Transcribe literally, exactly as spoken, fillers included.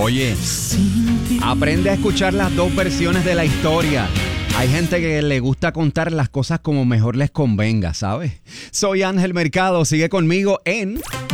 Oye, aprende a escuchar las dos versiones de la historia. Hay gente que le gusta contar las cosas como mejor les convenga, ¿sabes? Soy Ángel Mercado, sigue conmigo en